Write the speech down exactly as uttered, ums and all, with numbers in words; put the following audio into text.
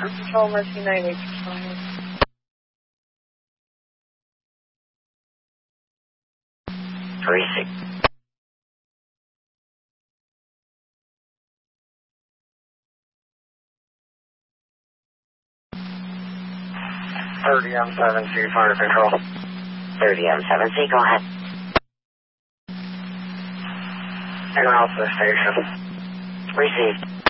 Control Mercy nine eight six one. Three six. thirty M seven C, fire control. thirty M seven C, go ahead. En route to the station. Received.